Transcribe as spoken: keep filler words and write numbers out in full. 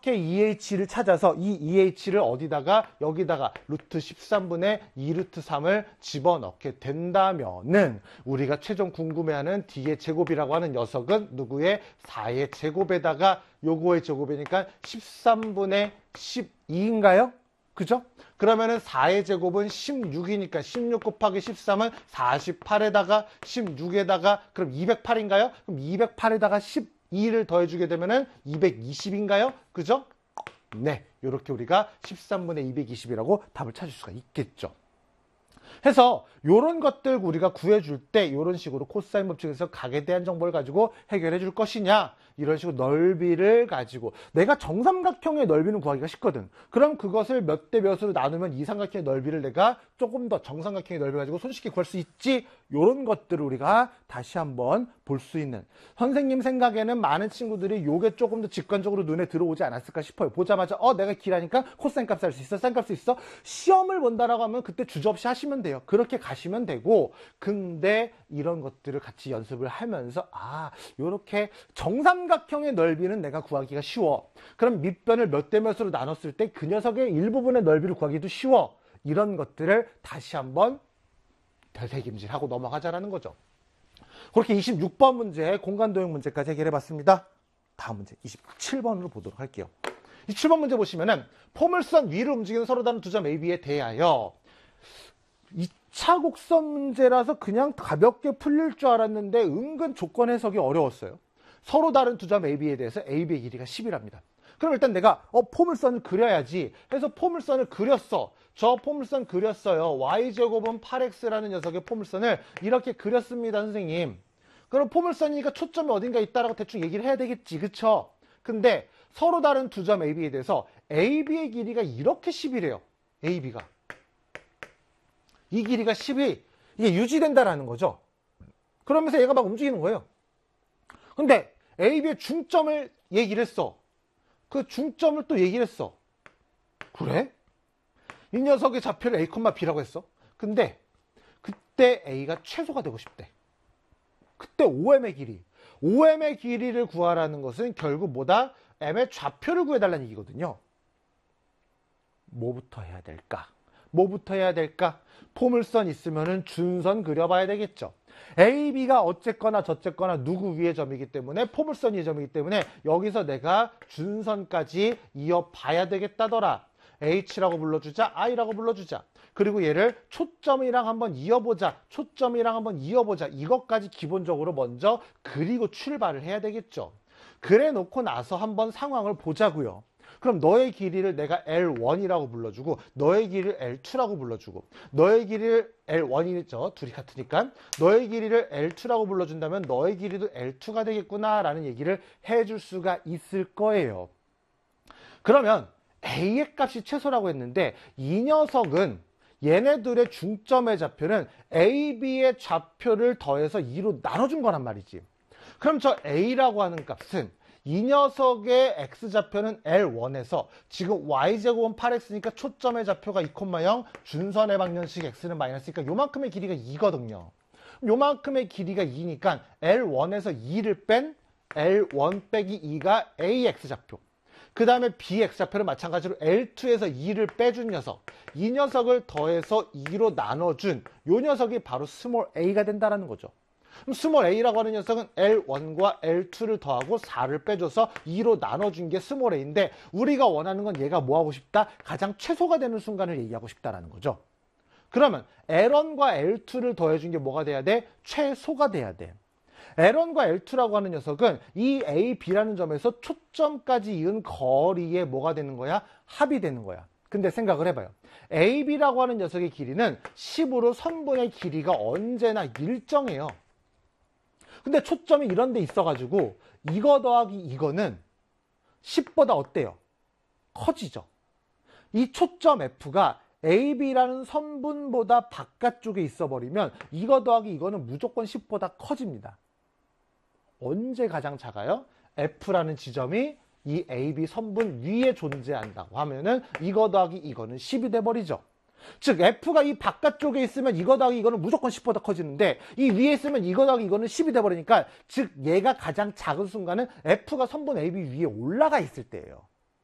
이렇게 이에이치를 찾아서 이 이에이치를 어디다가 여기다가 루트 십삼분의 이 루트 삼을 집어넣게 된다면은 우리가 최종 궁금해하는 D의 제곱이라고 하는 녀석은 누구의 사의 제곱에다가 요거의 제곱이니까 십삼분의 십이인가요? 그죠? 그러면은 사의 제곱은 십육이니까 십육 곱하기 십삼은 사십팔에다가 십육에다가 그럼 이백팔인가요? 그럼 이백팔에다가 십이를 더해주게 되면은 이백이십인가요? 그죠? 네, 이렇게 우리가 십삼분의 이백이십이라고 답을 찾을 수가 있겠죠. 해서 이런 것들 우리가 구해줄 때 이런 식으로 코사인 법칙에서 각에 대한 정보를 가지고 해결해 줄 것이냐, 이런 식으로 넓이를 가지고 내가 정삼각형의 넓이는 구하기가 쉽거든. 그럼 그것을 몇 대 몇으로 나누면 이 삼각형의 넓이를 내가 조금 더 정삼각형의 넓이 가지고 손쉽게 구할 수 있지. 이런 것들을 우리가 다시 한번 볼 수 있는, 선생님 생각에는 많은 친구들이 요게 조금 더 직관적으로 눈에 들어오지 않았을까 싶어요. 보자마자 어 내가 길하니까 코사인 값 알 수 있어, 사인 값 수 있어. 시험을 본다라고 하면 그때 주저없이 하시면 돼요. 그렇게 가시면 되고, 근데 이런 것들을 같이 연습을 하면서 아 요렇게 정삼각형의 넓이는 내가 구하기가 쉬워. 그럼 밑변을 몇 대 몇으로 나눴을 때 그 녀석의 일부분의 넓이를 구하기도 쉬워. 이런 것들을 다시 한번 되새김질하고 넘어가자라는 거죠. 그렇게 이십육 번 문제 공간도형 문제까지 해결해 봤습니다. 다음 문제 이십칠 번으로 보도록 할게요. 이십칠 번 문제 보시면은 포물선 위를 움직이는 서로 다른 두 점 A, B에 대하여 이 차 곡선 문제라서 그냥 가볍게 풀릴 줄 알았는데 은근 조건 해석이 어려웠어요. 서로 다른 두 점 A, B에 대해서 A, B의 길이가 십이랍니다. 그럼 일단 내가 어 포물선을 그려야지 해서 포물선을 그렸어. 저 포물선 그렸어요. y제곱은 팔 엑스라는 녀석의 포물선을 이렇게 그렸습니다, 선생님. 그럼 포물선이니까 초점이 어딘가 있다라고 대충 얘기를 해야 되겠지, 그쵸? 근데 서로 다른 두 점 A, B에 대해서 A, B의 길이가 이렇게 십이래요. A, B가. 이 길이가 십이, 이게 유지된다라는 거죠. 그러면서 얘가 막 움직이는 거예요. 근데 A, B의 중점을 얘기를 했어. 그 중점을 또 얘기를 했어. 그래? 이 녀석의 좌표를 A, B라고 했어. 근데 그때 A가 최소가 되고 싶대. 그때 오엠의 길이. 오엠의 길이를 구하라는 것은 결국 뭐다? M의 좌표를 구해달라는 얘기거든요. 뭐부터 해야 될까? 뭐부터 해야 될까? 포물선 있으면은 준선 그려봐야 되겠죠. A, B가 어쨌거나 저쨌거나 누구 위의 점이기 때문에 포물선 위의 점이기 때문에 여기서 내가 준선까지 이어봐야 되겠다더라. H라고 불러주자, I라고 불러주자. 그리고 얘를 초점이랑 한번 이어보자, 초점이랑 한번 이어보자. 이것까지 기본적으로 먼저 그리고 출발을 해야 되겠죠. 그래 놓고 나서 한번 상황을 보자고요. 그럼 너의 길이를 내가 엘 원이라고 불러주고 너의 길이를 엘 투라고 불러주고 너의 길이를 엘 원이죠. 둘이 같으니까. 너의 길이를 엘 투라고 불러준다면 너의 길이도 엘 투가 되겠구나 라는 얘기를 해줄 수가 있을 거예요. 그러면 A의 값이 최소라고 했는데 이 녀석은 얘네들의 중점의 좌표는 A, B의 좌표를 더해서 이로 나눠준 거란 말이지. 그럼 저 A라고 하는 값은 이 녀석의 X좌표는 엘 원에서 지금 Y제곱은 팔 엑스니까 초점의 좌표가 이, 영, 준선의 방정식 X는 마이너스니까 요만큼의 길이가 이거든요. 요만큼의 길이가 이니까 엘 원에서 이를 뺀 엘 원 빼기 이가 A X좌표. 그 다음에 B X좌표를 마찬가지로 엘 투에서 이를 빼준 녀석. 이 녀석을 더해서 이로 나눠준 요 녀석이 바로 스몰 a가 된다는 거죠. 그럼 스몰 a라고 하는 녀석은 엘 원과 엘 투를 더하고 사를 빼줘서 이로 나눠준 게 스몰 a인데 우리가 원하는 건 얘가 뭐하고 싶다? 가장 최소가 되는 순간을 얘기하고 싶다라는 거죠. 그러면 엘 원과 엘 투를 더해준 게 뭐가 돼야 돼? 최소가 돼야 돼. 엘 원과 엘 투라고 하는 녀석은 이 A, B라는 점에서 초점까지 이은 거리에 뭐가 되는 거야? 합이 되는 거야. 근데 생각을 해봐요. A, B라고 하는 녀석의 길이는 십으로 선분의 길이가 언제나 일정해요. 근데 초점이 이런 데 있어가지고 이거 더하기 이거는 십보다 어때요? 커지죠. 이 초점 F가 A, B라는 선분보다 바깥쪽에 있어버리면 이거 더하기 이거는 무조건 십보다 커집니다. 언제 가장 작아요? F라는 지점이 이 A, B 선분 위에 존재한다고 하면은 이거 더하기 이거는 십이 돼버리죠. 즉 F가 이 바깥쪽에 있으면 이거 더하기 이거는 무조건 십보다 커지는데 이 위에 있으면 이거 더하기 이거는 십이 돼버리니까 즉 얘가 가장 작은 순간은 F가 선분 A, B 위에 올라가 있을 때예요.